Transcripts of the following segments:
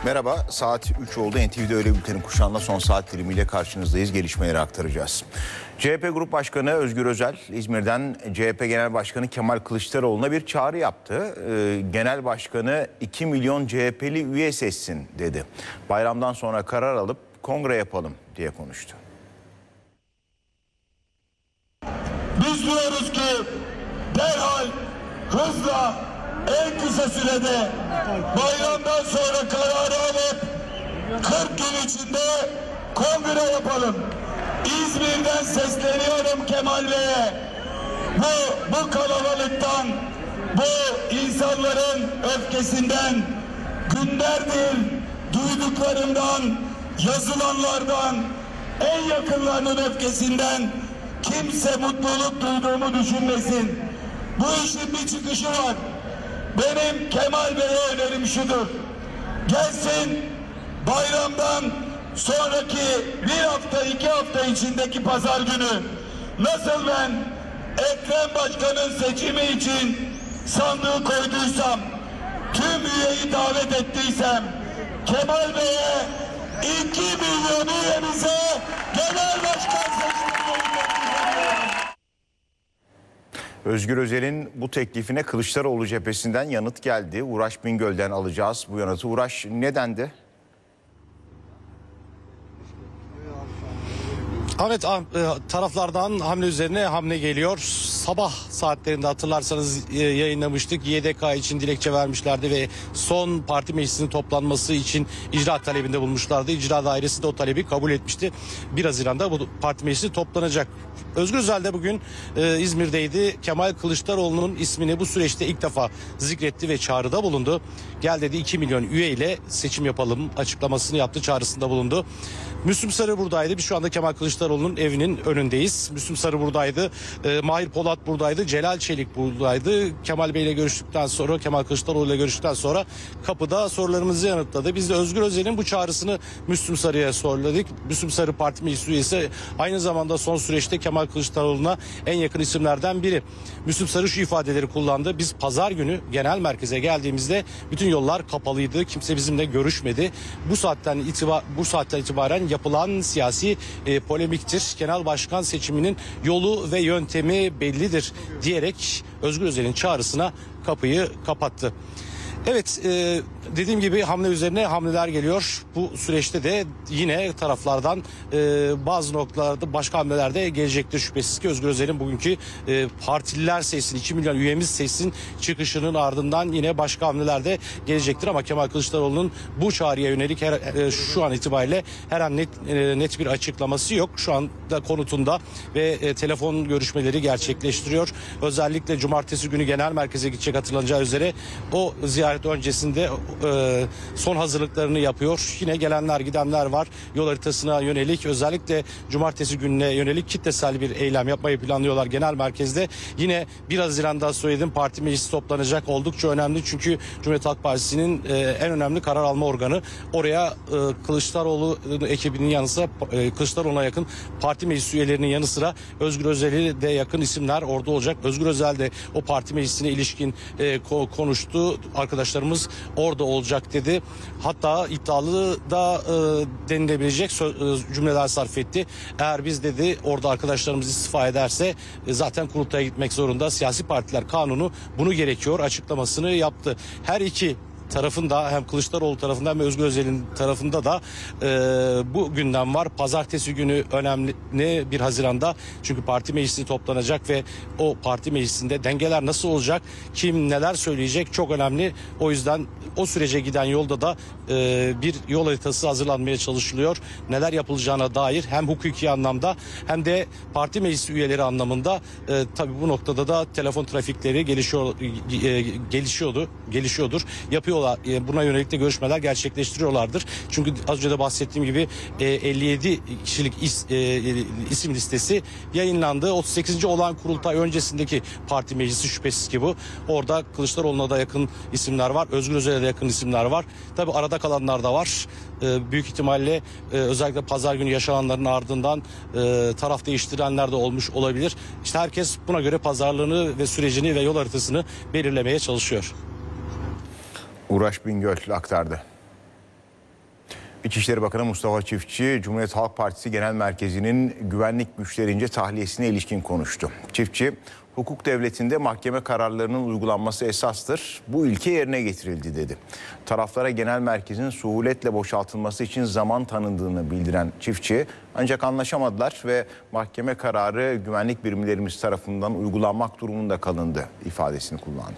Merhaba, saat 3 oldu. NTV'de öğle bültenin kuşağında son saat dilimiyle karşınızdayız. Gelişmeleri aktaracağız. CHP Grup Başkanı Özgür Özel, İzmir'den CHP Genel Başkanı Kemal Kılıçdaroğlu'na bir çağrı yaptı. Genel Başkanı 2 milyon CHP'li üye seçsin dedi. Bayramdan sonra karar alıp kongre yapalım diye konuştu. Biz diyoruz ki derhal, hızla, en kısa sürede bayramdan sonra kararı alıp 40 gün içinde kongre yapalım. İzmir'den sesleniyorum Kemal Bey'e. Bu kalabalıktan, bu insanların öfkesinden, günlerdir duyduklarımdan, yazılanlardan, en yakınlarının öfkesinden kimse mutluluk duyduğumu düşünmesin. Bu işin bir çıkışı var. Benim Kemal Bey'e önerim şudur. Gelsin, bayramdan sonraki bir hafta, 2 hafta içindeki pazar günü nasıl ben Ekrem Başkan'ın seçimi için sandığı koyduysam, tüm üyeyi davet ettiysem, Kemal Bey'e 2 milyon üyemize genel başkan seçimini. Özgür Özel'in bu teklifine Kılıçdaroğlu cephesinden yanıt geldi. Uğraş Bingöl'den alacağız bu yanıtı. Uğraş, nedendi? Evet, taraflardan hamle üzerine hamle geliyor. Sabah saatlerinde hatırlarsanız yayınlamıştık. YDK için dilekçe vermişlerdi ve son parti meclisinin toplanması için icra talebinde bulmuşlardı. İcra dairesi de o talebi kabul etmişti. 1 Haziran'da bu parti meclisi toplanacak. Özgür Özel de bugün İzmir'deydi. Kemal Kılıçdaroğlu'nun ismini bu süreçte ilk defa zikretti ve çağrıda bulundu. Gel dedi, 2 milyon üye ile seçim yapalım açıklamasını yaptı, çağrısında bulundu. Müslüm Sarı buradaydı. Biz şu anda Kemal Kılıçdaroğlu'nun evinin önündeyiz. Müslüm Sarı buradaydı. Mahir Polat buradaydı. Celal Çelik buradaydı. Kemal Bey ile görüştükten sonra, Kemal Kılıçdaroğlu ile görüştükten sonra kapıda sorularımızı yanıtladı. Biz de Özgür Özel'in bu çağrısını Müslüm Sarı'ya soruladık. Müslüm Sarı parti meclis üyesi, aynı zamanda son süreçte Kemal Kılıçdaroğlu'na en yakın isimlerden biri. Müslüm Sarı şu ifadeleri kullandı. Biz pazar günü genel merkeze geldiğimizde bütün yollar kapalıydı. Kimse bizimle görüşmedi. Bu saatten itibaren yapılan siyasi polemiktir. Genel başkan seçiminin yolu ve yöntemi bellidir diyerek Özgür Özel'in çağrısına kapıyı kapattı. Evet, dediğim gibi hamle üzerine hamleler geliyor. Bu süreçte de yine taraflardan bazı noktalarda başka hamleler de gelecektir şüphesiz ki. Özgür Özel'in bugünkü partililer seçsin, 2 milyon üyemiz seçsin çıkışının ardından yine başka hamleler de gelecektir. Ama Kemal Kılıçdaroğlu'nun bu çağrıya yönelik şu an itibariyle her an net bir açıklaması yok. Şu anda konutunda ve telefon görüşmeleri gerçekleştiriyor. Özellikle cumartesi günü genel merkeze gidecek, hatırlanacağı üzere o ziyaret öncesinde son hazırlıklarını yapıyor. Yine gelenler gidenler var. Yol haritasına yönelik, özellikle cumartesi gününe yönelik kitlesel bir eylem yapmayı planlıyorlar genel merkezde. Yine 1 Haziran'da söyledim, parti meclisi toplanacak. Oldukça önemli çünkü Cumhuriyet Halk Partisi'nin en önemli karar alma organı. Oraya Kılıçdaroğlu ekibinin yanı sıra Kılıçdaroğlu'na yakın parti meclis üyelerinin yanı sıra Özgür Özel'e de yakın isimler orada olacak. Özgür Özel de o parti meclisine ilişkin konuştu. Arkadaşlarımız orada olacak dedi. Hatta iddialı da denilebilecek cümleler sarf etti. Eğer biz dedi orada arkadaşlarımız istifa ederse zaten kurultaya gitmek zorunda. Siyasi partiler kanunu bunu gerekiyor açıklamasını yaptı. Her iki tarafında, hem Kılıçdaroğlu tarafından hem Özgür Özel'in tarafında da bu gündem var. Pazartesi günü önemli 1 Haziran'da, çünkü parti meclisi toplanacak ve o parti meclisinde dengeler nasıl olacak, kim neler söyleyecek çok önemli. O yüzden o sürece giden yolda da bir yol haritası hazırlanmaya çalışılıyor. Neler yapılacağına dair hem hukuki anlamda hem de parti meclisi üyeleri anlamında tabii bu noktada da telefon trafikleri gelişiyordur. Yapıyorlar. Buna yönelik de görüşmeler gerçekleştiriyorlardır. Çünkü az önce de bahsettiğim gibi 57 kişilik isim listesi yayınlandı. 38. olan kurultay öncesindeki parti meclisi şüphesiz ki bu. Orada Kılıçdaroğlu'na da yakın isimler var. Özgür Özel'e de yakın isimler var. Tabii arada kalanlar da var. Büyük ihtimalle özellikle pazar günü yaşananların ardından taraf değiştirenler de olmuş olabilir. İşte herkes buna göre pazarlığını ve sürecini ve yol haritasını belirlemeye çalışıyor. Uğraş Bingöl aktardı. İçişleri Bakanı Mustafa Çiftçi, Cumhuriyet Halk Partisi Genel Merkezi'nin güvenlik güçlerince tahliyesine ilişkin konuştu. Çiftçi, hukuk devletinde mahkeme kararlarının uygulanması esastır. Bu ilke yerine getirildi dedi. Taraflara genel merkezin suhuletle boşaltılması için zaman tanındığını bildiren Çiftçi, ancak anlaşamadılar ve mahkeme kararı güvenlik birimlerimiz tarafından uygulanmak durumunda kalındı ifadesini kullandı.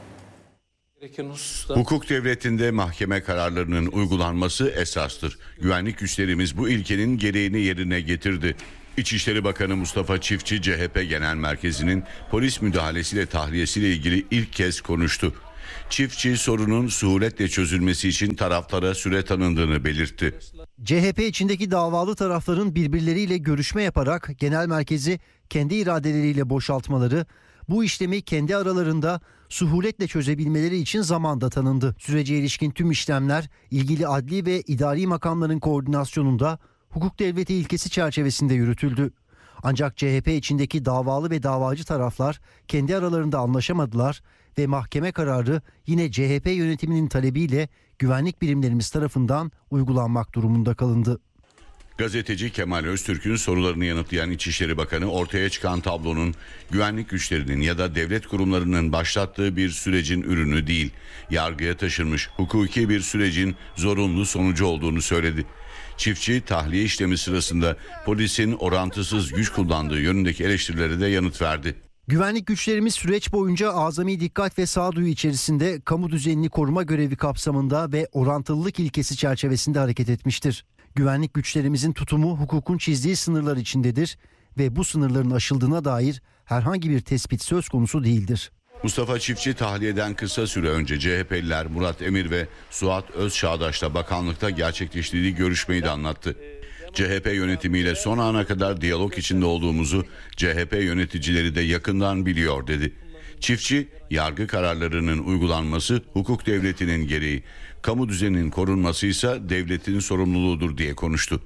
Hukuk devletinde mahkeme kararlarının uygulanması esastır. Güvenlik güçlerimiz bu ilkenin gereğini yerine getirdi. İçişleri Bakanı Mustafa Çiftçi, CHP Genel Merkezi'nin polis müdahalesiyle tahliyesiyle ilgili ilk kez konuştu. Çiftçi, sorunun suhuletle çözülmesi için taraflara süre tanındığını belirtti. CHP içindeki davalı tarafların birbirleriyle görüşme yaparak genel merkezi kendi iradeleriyle boşaltmaları, bu işlemi kendi aralarında suhuletle çözebilmeleri için zamanda tanındı. Sürece ilişkin tüm işlemler ilgili adli ve idari makamların koordinasyonunda hukuk devleti ilkesi çerçevesinde yürütüldü. Ancak CHP içindeki davalı ve davacı taraflar kendi aralarında anlaşamadılar ve mahkeme kararı yine CHP yönetiminin talebiyle güvenlik birimlerimiz tarafından uygulanmak durumunda kalındı. Gazeteci Kemal Öztürk'ün sorularını yanıtlayan İçişleri Bakanı, ortaya çıkan tablonun güvenlik güçlerinin ya da devlet kurumlarının başlattığı bir sürecin ürünü değil, yargıya taşınmış hukuki bir sürecin zorunlu sonucu olduğunu söyledi. Çiftçi, tahliye işlemi sırasında polisin orantısız güç kullandığı yönündeki eleştirilere de yanıt verdi. Güvenlik güçlerimiz süreç boyunca azami dikkat ve sağduyu içerisinde kamu düzenini koruma görevi kapsamında ve orantılılık ilkesi çerçevesinde hareket etmiştir. Güvenlik güçlerimizin tutumu hukukun çizdiği sınırlar içindedir ve bu sınırların aşıldığına dair herhangi bir tespit söz konusu değildir. Mustafa Çiftçi, tahliyeden kısa süre önce CHP'liler Murat Emir ve Suat Özçağdaş'la bakanlıkta gerçekleştirdiği görüşmeyi de anlattı. CHP yönetimiyle son ana kadar diyalog içinde olduğumuzu CHP yöneticileri de yakından biliyor dedi. Çiftçi, yargı kararlarının uygulanması hukuk devletinin gereği, kamu düzeninin korunması ise devletin sorumluluğudur diye konuştu.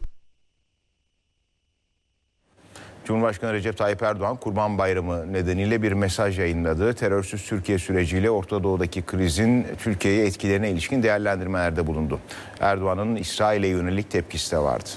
Cumhurbaşkanı Recep Tayyip Erdoğan Kurban Bayramı nedeniyle bir mesaj yayınladı. Terörsüz Türkiye süreciyle Orta Doğu'daki krizin Türkiye'ye etkilerine ilişkin değerlendirmelerde bulundu. Erdoğan'ın İsrail'e yönelik tepkisi de vardı.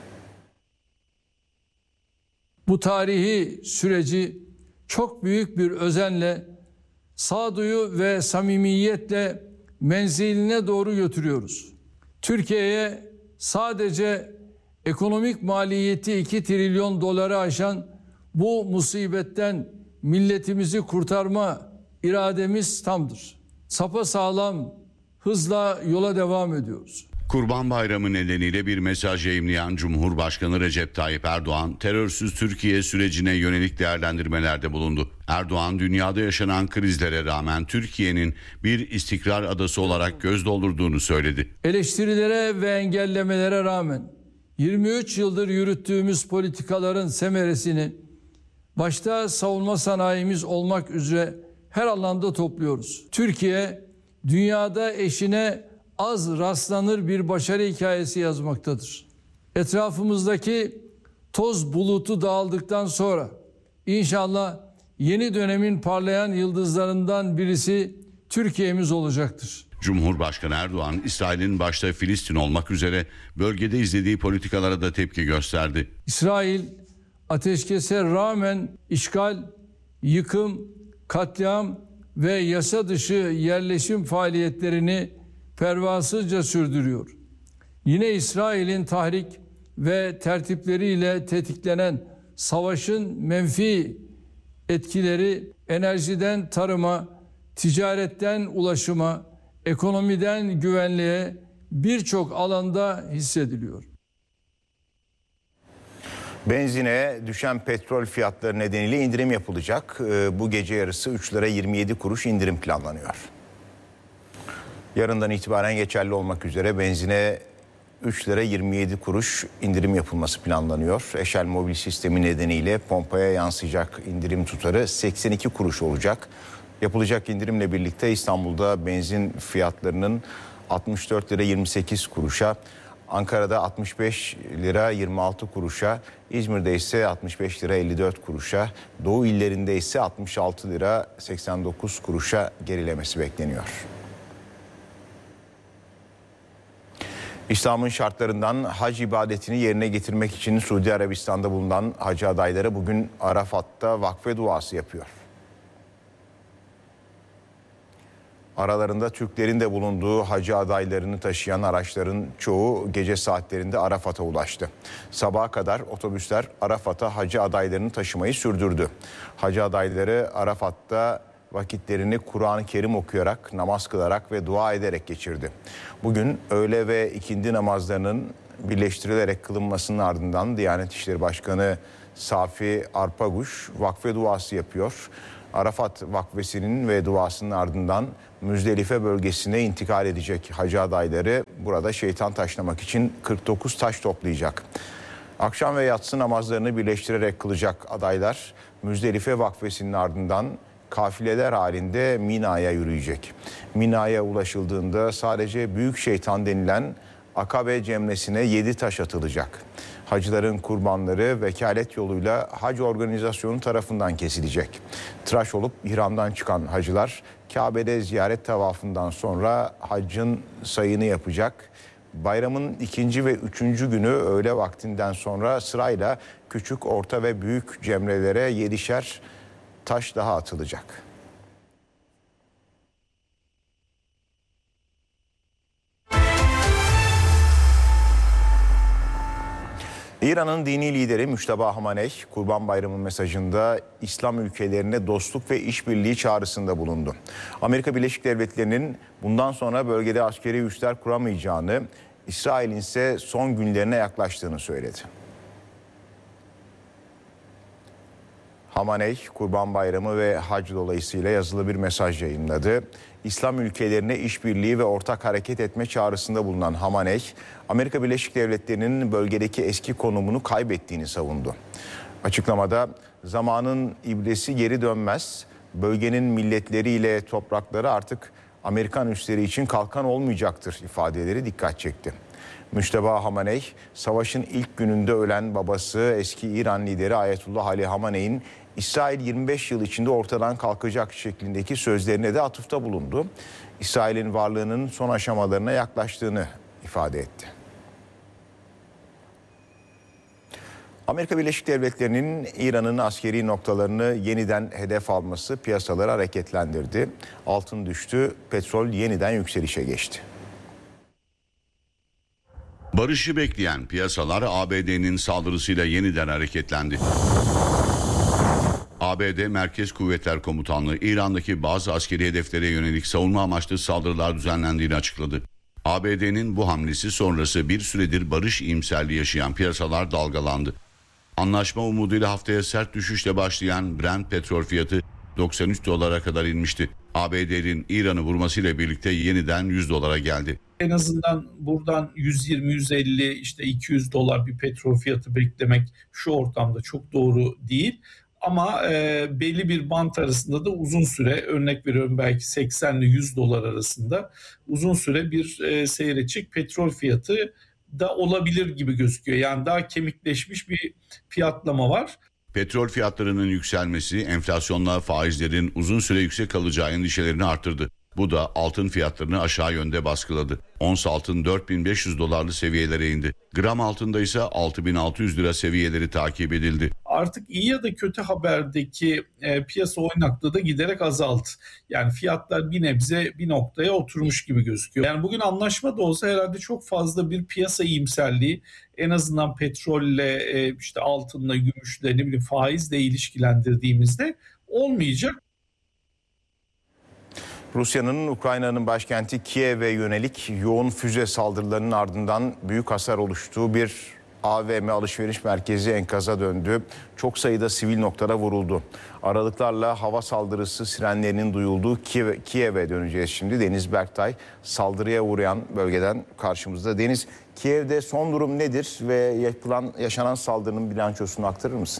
Bu tarihi süreci çok büyük bir özenle, sağduyu ve samimiyetle menziline doğru götürüyoruz. Türkiye'ye sadece ekonomik maliyeti 2 trilyon doları aşan bu musibetten milletimizi kurtarma irademiz tamdır. Sapasağlam hızla yola devam ediyoruz. Kurban Bayramı nedeniyle bir mesaj yayımlayan Cumhurbaşkanı Recep Tayyip Erdoğan, terörsüz Türkiye sürecine yönelik değerlendirmelerde bulundu. Erdoğan, dünyada yaşanan krizlere rağmen Türkiye'nin bir istikrar adası olarak göz doldurduğunu söyledi. Eleştirilere ve engellemelere rağmen 23 yıldır yürüttüğümüz politikaların semeresini başta savunma sanayimiz olmak üzere her alanda topluyoruz. Türkiye, dünyada eşine az rastlanır bir başarı hikayesi yazmaktadır. Etrafımızdaki toz bulutu dağıldıktan sonra inşallah yeni dönemin parlayan yıldızlarından birisi Türkiye'miz olacaktır. Cumhurbaşkanı Erdoğan, İsrail'in başta Filistin olmak üzere bölgede izlediği politikalara da tepki gösterdi. İsrail ateşkese rağmen işgal, yıkım, katliam ve yasa dışı yerleşim faaliyetlerini pervasızca sürdürüyor. Yine İsrail'in tahrik ve tertipleriyle tetiklenen savaşın menfi etkileri enerjiden tarıma, ticaretten ulaşıma, ekonomiden güvenliğe birçok alanda hissediliyor. Benzine düşen petrol fiyatları nedeniyle indirim yapılacak. Bu gece yarısı 3 lira 27 kuruş indirim planlanıyor. Yarından itibaren geçerli olmak üzere benzine 3 lira 27 kuruş indirim yapılması planlanıyor. Eşel mobil sistemi nedeniyle pompaya yansıyacak indirim tutarı 82 kuruş olacak. Yapılacak indirimle birlikte İstanbul'da benzin fiyatlarının 64 lira 28 kuruşa, Ankara'da 65 lira 26 kuruşa, İzmir'de ise 65 lira 54 kuruşa, Doğu illerinde ise 66 lira 89 kuruşa gerilemesi bekleniyor. İslam'ın şartlarından hac ibadetini yerine getirmek için Suudi Arabistan'da bulunan hacı adayları bugün Arafat'ta vakfe duası yapıyor. Aralarında Türklerin de bulunduğu hacı adaylarını taşıyan araçların çoğu gece saatlerinde Arafat'a ulaştı. Sabaha kadar otobüsler Arafat'a hacı adaylarını taşımayı sürdürdü. Hacı adayları Arafat'ta vakitlerini Kur'an-ı Kerim okuyarak, namaz kılarak ve dua ederek geçirdi. Bugün öğle ve ikindi namazlarının birleştirilerek kılınmasının ardından Diyanet İşleri Başkanı Safi Arpaguş vakfe duası yapıyor. Arafat vakfesinin ve duasının ardından Müzdelife bölgesine intikal edecek hacı adayları burada şeytan taşlamak için 49 taş toplayacak. Akşam ve yatsı namazlarını birleştirerek kılacak adaylar Müzdelife vakfesinin ardından kafileler halinde Mina'ya yürüyecek. Mina'ya ulaşıldığında sadece büyük şeytan denilen Akabe cemresine 7 taş atılacak. Hacıların kurbanları vekalet yoluyla hac organizasyonu tarafından kesilecek. Tıraş olup ihramdan çıkan hacılar Kabe'de ziyaret tavafından sonra haccın sayını yapacak. Bayramın 2. ve 3. günü öğle vaktinden sonra sırayla küçük, orta ve büyük cemrelere 7'şer taş daha atılacak. İran'ın dini lideri Müşteba Hamaney, Kurban Bayramı mesajında İslam ülkelerine dostluk ve işbirliği çağrısında bulundu. Amerika Birleşik Devletleri'nin bundan sonra bölgede askeri üsler kuramayacağını, İsrail'in ise son günlerine yaklaştığını söyledi. Hamaney, Kurban Bayramı ve hac dolayısıyla yazılı bir mesaj yayınladı. İslam ülkelerine işbirliği ve ortak hareket etme çağrısında bulunan Hamaney, Amerika Birleşik Devletleri'nin bölgedeki eski konumunu kaybettiğini savundu. Açıklamada zamanın ibresi geri dönmez, bölgenin milletleriyle toprakları artık Amerikan üsleri için kalkan olmayacaktır ifadeleri dikkat çekti. Müşteba Hamaney, savaşın ilk gününde ölen babası eski İran lideri Ayetullah Ali Hamaney'in İsrail 25 yıl içinde ortadan kalkacak şeklindeki sözlerine de atıfta bulundu. İsrail'in varlığının son aşamalarına yaklaştığını ifade etti. Amerika Birleşik Devletleri'nin İran'ın askeri noktalarını yeniden hedef alması piyasaları hareketlendirdi. Altın düştü, petrol yeniden yükselişe geçti. Barışı bekleyen piyasalar ABD'nin saldırısıyla yeniden hareketlendi. ABD Merkez Kuvvetler Komutanlığı İran'daki bazı askeri hedeflere yönelik savunma amaçlı saldırılar düzenlendiğini açıkladı. ABD'nin bu hamlesi sonrası bir süredir barış iyimserliği yaşayan piyasalar dalgalandı. Anlaşma umuduyla haftaya sert düşüşle başlayan Brent petrol fiyatı 93 dolara kadar inmişti. ABD'nin İran'ı vurmasıyla birlikte yeniden 100 dolara geldi. En azından buradan 120, 150, işte 200 dolar bir petrol fiyatı beklemek şu ortamda çok doğru değil. Ama belli bir bant arasında da uzun süre, örnek veriyorum belki 80 ile 100 dolar arasında uzun süre bir seyredecek petrol fiyatı da olabilir gibi gözüküyor. Yani daha kemikleşmiş bir fiyatlama var. Petrol fiyatlarının yükselmesi enflasyonla faizlerin uzun süre yüksek kalacağı endişelerini arttırdı. Bu da altın fiyatlarını aşağı yönde baskıladı. Ons altın 4500 dolarlı seviyelere indi. Gram altında ise 6600 lira seviyeleri takip edildi. Artık iyi ya da kötü haberdeki piyasa oynaklığı da giderek azaldı. Yani fiyatlar bir nebze bir noktaya oturmuş gibi gözüküyor. Yani bugün anlaşma da olsa herhalde çok fazla bir piyasa iyimserliği, en azından petrolle, işte altınla, gümüşle, ne bileyim faizle ilişkilendirdiğimizde olmayacak. Rusya'nın Ukrayna'nın başkenti Kiev'e yönelik yoğun füze saldırılarının ardından büyük hasar oluştuğu bir AVM alışveriş merkezi enkaza döndü. Çok sayıda sivil noktada vuruldu. Aralıklarla hava saldırısı sirenlerinin duyulduğu Kiev'e döneceğiz şimdi. Deniz Berktay saldırıya uğrayan bölgeden karşımızda. Deniz, Kiev'de son durum nedir ve yaşanan saldırının bilançosunu aktarır mısın?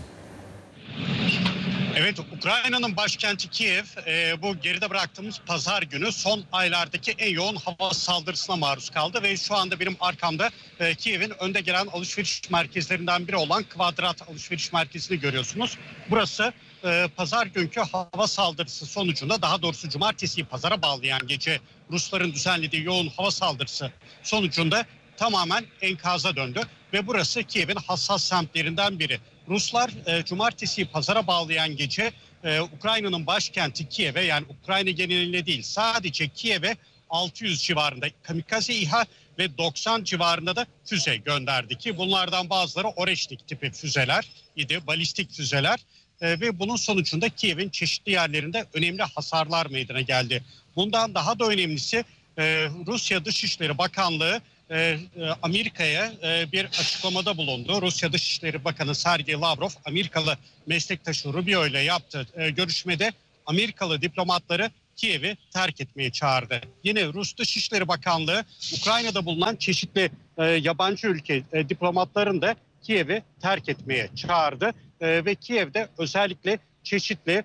Evet, Ukrayna'nın başkenti Kiev bu geride bıraktığımız pazar günü son aylardaki en yoğun hava saldırısına maruz kaldı ve şu anda benim arkamda Kiev'in önde gelen alışveriş merkezlerinden biri olan Kvadrat alışveriş merkezini görüyorsunuz. Burası pazar günkü hava saldırısı sonucunda, daha doğrusu cumartesiyi pazara bağlayan gece Rusların düzenlediği yoğun hava saldırısı sonucunda tamamen enkaza döndü ve burası Kiev'in hassas semtlerinden biri. Ruslar cumartesiyi pazara bağlayan gece Ukrayna'nın başkenti Kiev'e, yani Ukrayna genelinde değil sadece Kiev'e 600 civarında kamikaze İHA ve 90 civarında da füze gönderdi ki bunlardan bazıları Oreşnik tipi füzeler idi, balistik füzeler ve bunun sonucunda Kiev'in çeşitli yerlerinde önemli hasarlar meydana geldi. Bundan daha da önemlisi Rusya Dışişleri Bakanlığı Amerika'ya bir açıklamada bulundu. Rusya Dışişleri Bakanı Sergey Lavrov, Amerikalı meslektaşı Rubio ile yaptığı görüşmede Amerikalı diplomatları Kiev'i terk etmeye çağırdı. Yine Rus Dışişleri Bakanlığı Ukrayna'da bulunan çeşitli yabancı ülke diplomatlarını da Kiev'i terk etmeye çağırdı. Ve Kiev'de özellikle çeşitli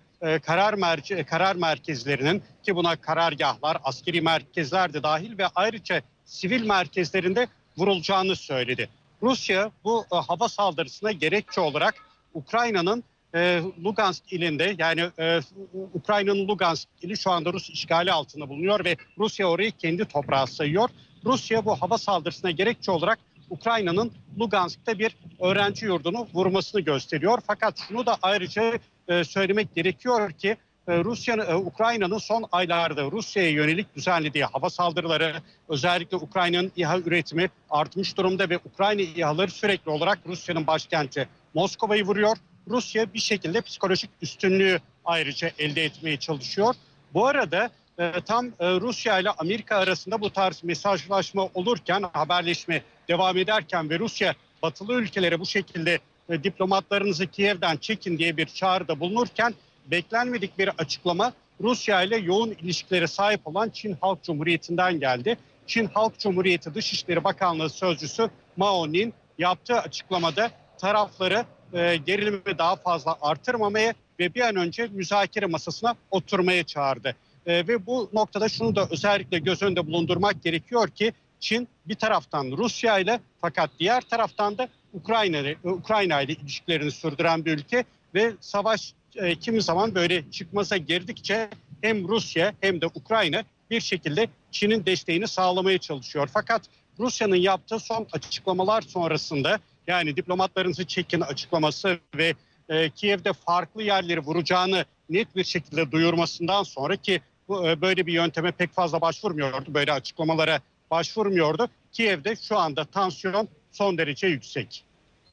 karar merkezlerinin, ki buna karargahlar, askeri merkezler de dahil ve ayrıca sivil merkezlerinde vurulacağını söyledi. Rusya bu hava saldırısına gerekçe olarak Ukrayna'nın Lugansk ilinde, yani Ukrayna'nın Lugansk ili şu anda Rus işgali altında bulunuyor ve Rusya orayı kendi toprağı sayıyor. Rusya bu hava saldırısına gerekçe olarak Ukrayna'nın Lugansk'ta bir öğrenci yurdunu vurmasını gösteriyor. Fakat şunu da ayrıca söylemek gerekiyor ki Ukrayna'nın son aylarda Rusya'ya yönelik düzenlediği hava saldırıları, özellikle Ukrayna'nın İHA üretimi artmış durumda ve Ukrayna İHA'ları sürekli olarak Rusya'nın başkenti Moskova'yı vuruyor. Rusya bir şekilde psikolojik üstünlüğü ayrıca elde etmeye çalışıyor. Bu arada tam Rusya ile Amerika arasında bu tarz mesajlaşma olurken, haberleşme devam ederken ve Rusya batılı ülkelere bu şekilde diplomatlarınızı Kiev'den çekin diye bir çağrıda bulunurken beklenmedik bir açıklama Rusya ile yoğun ilişkilere sahip olan Çin Halk Cumhuriyeti'nden geldi. Çin Halk Cumhuriyeti Dışişleri Bakanlığı Sözcüsü Mao Ning yaptığı açıklamada tarafları gerilimi daha fazla artırmamaya ve bir an önce müzakere masasına oturmaya çağırdı. Ve bu noktada şunu da özellikle göz önünde bulundurmak gerekiyor ki Çin bir taraftan Rusya ile, fakat diğer taraftan da Ukrayna ile ilişkilerini sürdüren bir ülke ve savaş kimi zaman böyle çıkmaza girdikçe hem Rusya hem de Ukrayna bir şekilde Çin'in desteğini sağlamaya çalışıyor. Fakat Rusya'nın yaptığı son açıklamalar sonrasında, yani diplomatlarınızı çekin açıklaması ve Kiev'de farklı yerleri vuracağını net bir şekilde duyurmasından sonra, ki böyle bir yönteme pek fazla başvurmuyordu, böyle açıklamalara başvurmuyordu. Kiev'de şu anda tansiyon son derece yüksek.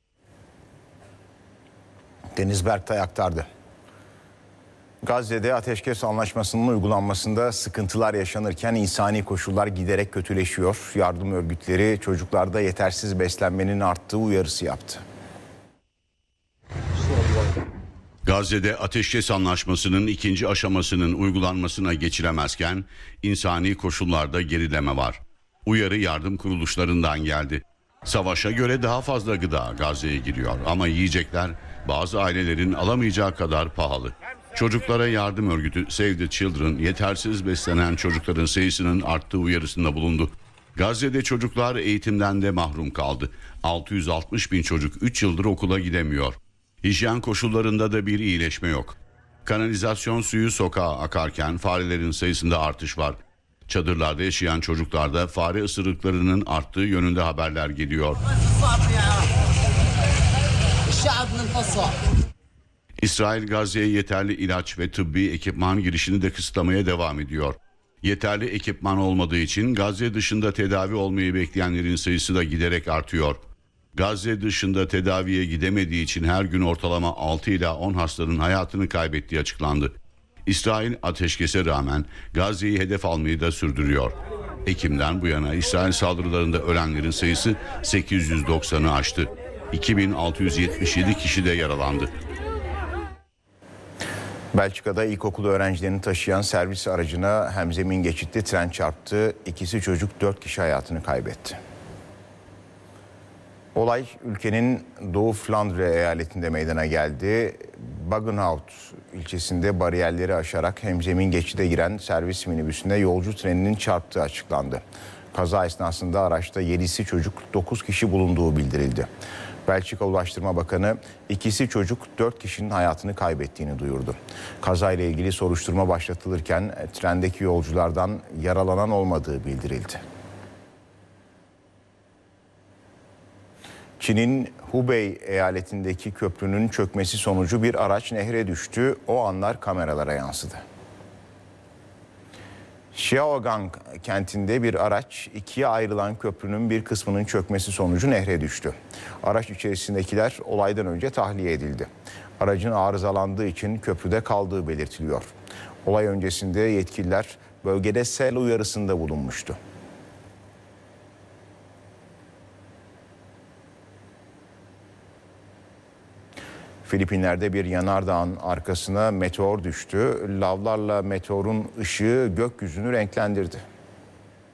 Deniz Berktay aktardı. Gazze'de ateşkes anlaşmasının uygulanmasında sıkıntılar yaşanırken insani koşullar giderek kötüleşiyor. Yardım örgütleri çocuklarda yetersiz beslenmenin arttığı uyarısı yaptı. Gazze'de ateşkes anlaşmasının ikinci aşamasının uygulanmasına geçilemezken insani koşullarda gerileme var. Uyarı yardım kuruluşlarından geldi. Savaşa göre daha fazla gıda Gazze'ye giriyor ama yiyecekler bazı ailelerin alamayacağı kadar pahalı. Çocuklara yardım örgütü Save the Children yetersiz beslenen çocukların sayısının arttığı uyarısında bulundu. Gazze'de çocuklar eğitimden de mahrum kaldı. 660 bin çocuk 3 yıldır okula gidemiyor. Hijyen koşullarında da bir iyileşme yok. Kanalizasyon suyu sokağa akarken farelerin sayısında artış var. Çadırlarda yaşayan çocuklarda fare ısırıklarının arttığı yönünde haberler geliyor. İsrail Gazze'ye yeterli ilaç ve tıbbi ekipman girişini de kısıtlamaya devam ediyor. Yeterli ekipman olmadığı için Gazze dışında tedavi olmayı bekleyenlerin sayısı da giderek artıyor. Gazze dışında tedaviye gidemediği için her gün ortalama 6 ila 10 hastanın hayatını kaybettiği açıklandı. İsrail ateşkese rağmen Gazze'yi hedef almayı da sürdürüyor. Ekim'den bu yana İsrail saldırılarında ölenlerin sayısı 890'ı aştı. 2677 kişi de yaralandı. Belçika'da ilkokul öğrencilerini taşıyan servis aracına hemzemin geçitte tren çarptı. İkisi çocuk, 4 kişi hayatını kaybetti. Olay ülkenin Doğu Flandre eyaletinde meydana geldi. Bagenhout ilçesinde bariyerleri aşarak hemzemin geçide giren servis minibüsüne yolcu treninin çarptığı açıklandı. Kaza esnasında araçta 7'si çocuk, 9 kişi bulunduğu bildirildi. Belçika Ulaştırma Bakanı ikisi çocuk, 4 kişinin hayatını kaybettiğini duyurdu. Kazayla ilgili soruşturma başlatılırken trendeki yolculardan yaralanan olmadığı bildirildi. Çin'in Hubei eyaletindeki köprünün çökmesi sonucu bir araç nehre düştü. O anlar kameralara yansıdı. Xiaogang kentinde bir araç ikiye ayrılan köprünün bir kısmının çökmesi sonucu nehre düştü. Araç içerisindekiler olaydan önce tahliye edildi. Aracın arızalandığı için köprüde kaldığı belirtiliyor. Olay öncesinde yetkililer bölgede sel uyarısında bulunmuştu. Filipinler'de bir yanardağın arkasına meteor düştü. Lavlarla meteorun ışığı gökyüzünü renklendirdi.